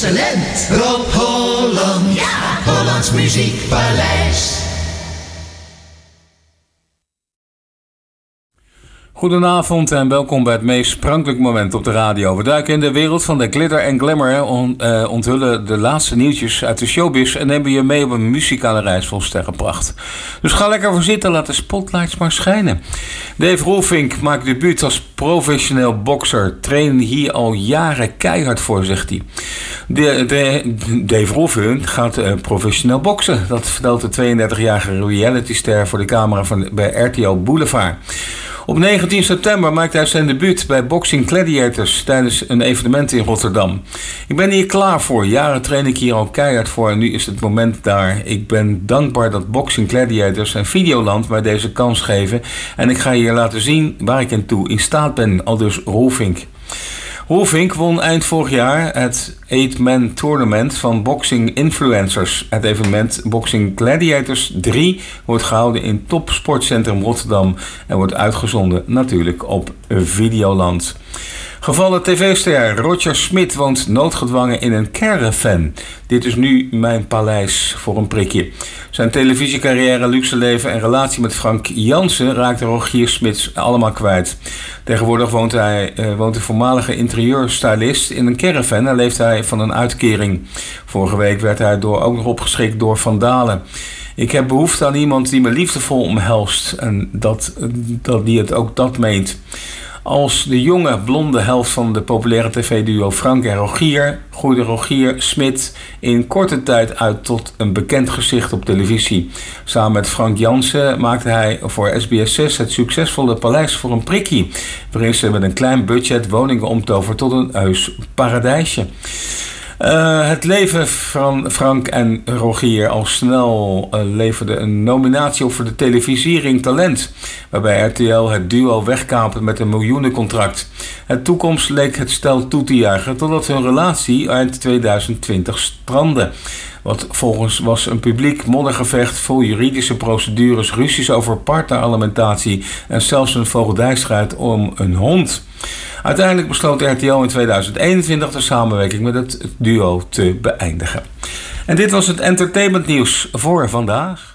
Excellent. Rob Holland. Ja. Hollands Muziekpaleis. Goedenavond en welkom bij het meest sprankelijk moment op de radio. We duiken in de wereld van de glitter en glamour, onthullen de laatste nieuwtjes uit de showbiz en nemen je mee op een muzikale reis vol sterrenpracht. Dus ga lekker voor zitten, laat de spotlights maar schijnen. Dave Rolfink maakt debuut als professioneel bokser. Train hier al jaren keihard voor, zegt hij. Dave Rolfink gaat professioneel boksen. Dat vertelt de 32-jarige realityster voor de camera bij RTL Boulevard. Op 19 september maakte hij zijn debuut bij Boxing Gladiators tijdens een evenement in Rotterdam. Ik ben hier klaar voor. Jaren train ik hier al keihard voor en nu is het moment daar. Ik ben dankbaar dat Boxing Gladiators en Videoland mij deze kans geven. En ik ga hier laten zien waar ik aan toe in staat ben, aldus Rolfink. Rolfink won eind vorig jaar het 8-man tournament van Boxing Influencers. Het evenement Boxing Gladiators 3 wordt gehouden in Top Sportcentrum Rotterdam en wordt uitgezonden natuurlijk op Videoland. Gevallen tv-ster Roger Smit woont noodgedwongen in een caravan. Dit is nu mijn paleis voor een prikje. Zijn televisiecarrière, luxe leven en relatie met Frank Jansen raakte Rogier Smits allemaal kwijt. Tegenwoordig woont de voormalige interieurstylist in een caravan en leeft hij van een uitkering. Vorige week werd hij ook nog opgeschrikt door vandalen. Ik heb behoefte aan iemand die me liefdevol omhelst en die het ook dat meent. Als de jonge blonde helft van de populaire tv-duo Frank en Rogier groeide Rogier Smit in korte tijd uit tot een bekend gezicht op televisie. Samen met Frank Jansen maakte hij voor SBS6 het succesvolle Paleis voor een prikkie, waarin ze met een klein budget woningen omtovert tot een heus paradijsje. Het leven van Frank en Rogier al snel leverde een nominatie op voor de televisiering Talent, waarbij RTL het duo wegkaapte met een miljoenencontract. Het toekomst leek het stel toe te juichen totdat hun relatie eind 2020 strandde. Wat volgens was een publiek moddergevecht vol juridische procedures, ruzies over partneralimentatie en zelfs een voogdijstrijd om een hond. Uiteindelijk besloot RTL in 2021 de samenwerking met het duo te beëindigen. En dit was het entertainmentnieuws voor vandaag.